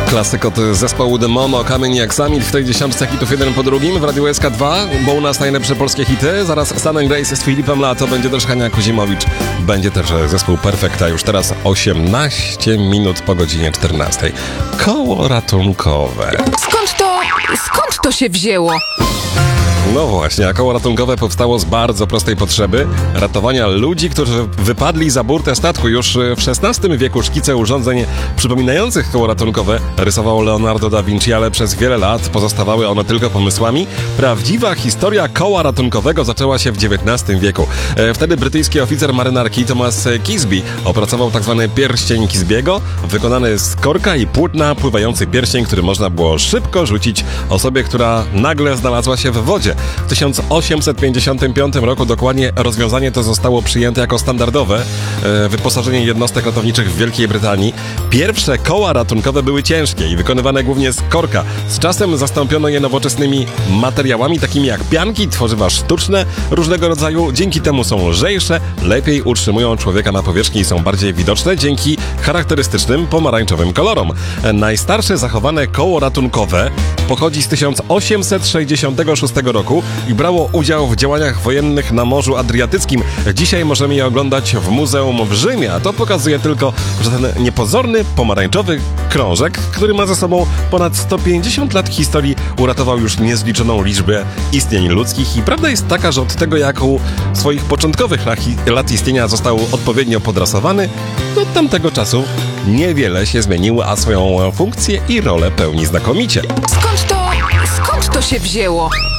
Klasyk od zespołu The Momo, Kamień jak Samit w tej dziesiątce hitów jeden po drugim w Radiu SK2, bo u nas najlepsze polskie hity. Zaraz Stan & Grace z Filipem Lato, będzie też Hania Kuzimowicz, będzie też zespół Perfekta. Już teraz 18 minut po godzinie 14. Koło ratunkowe. Skąd to się wzięło? No właśnie, a koło ratunkowe powstało z bardzo prostej potrzeby ratowania ludzi, którzy wypadli za burtę statku. Już w XVI wieku szkice urządzeń przypominających koło ratunkowe rysował Leonardo da Vinci, ale przez wiele lat pozostawały one tylko pomysłami. Prawdziwa historia koła ratunkowego zaczęła się w XIX wieku. Wtedy brytyjski oficer marynarki Thomas Kisby opracował tzw. pierścień Kisbiego, wykonany z korka i płótna, pływający pierścień, który można było szybko rzucić osobie, która nagle znalazła się w wodzie. W 1855 roku dokładnie rozwiązanie to zostało przyjęte jako standardowe wyposażenie jednostek ratowniczych w Wielkiej Brytanii. Pierwsze koła ratunkowe były ciężkie i wykonywane głównie z korka. Z czasem zastąpiono je nowoczesnymi materiałami takimi jak pianki, tworzywa sztuczne różnego rodzaju. Dzięki temu są lżejsze, lepiej utrzymują człowieka na powierzchni i są bardziej widoczne dzięki charakterystycznym pomarańczowym kolorom. Najstarsze zachowane koło ratunkowe pochodzi z 1866 roku i brało udział w działaniach wojennych na Morzu Adriatyckim. Dzisiaj możemy je oglądać w muzeum w Rzymie, a to pokazuje tylko, że ten niepozorny, pomarańczowy krążek, który ma ze sobą ponad 150 lat historii, uratował już niezliczoną liczbę istnień ludzkich i prawda jest taka, że od tego, jak u swoich początkowych lat istnienia został odpowiednio podrasowany, do tamtego czasu niewiele się zmieniło, a swoją funkcję i rolę pełni znakomicie. Skąd to się wzięło?